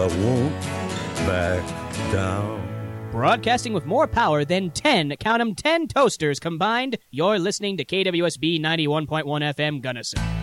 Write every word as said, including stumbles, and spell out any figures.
I won't back down. Broadcasting with more power than ten, count 'em, ten toasters combined, you're listening to K W S B ninety-one point one F M Gunnison.